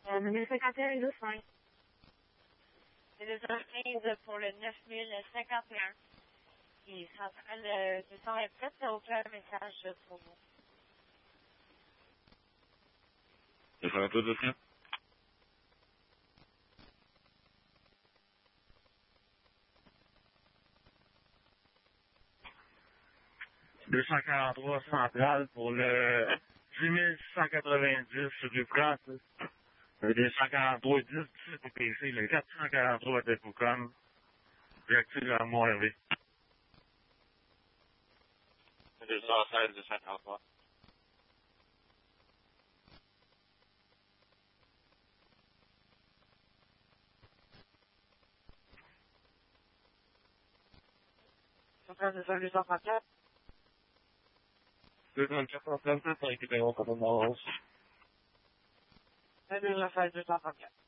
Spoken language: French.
1051 et 5. C'est 215 pour le 9051. Il sera en train de descendre est prête, ça aucun message pour vous. Je fais un peu de ça. ...243 central pour le 10 190 du France. Le 243 10 pour PC, le 443 de Foucom. J'active à Mont-Hervé. 216 243. Centrale de 234. 234 pour récupérer au commandement. 216 234.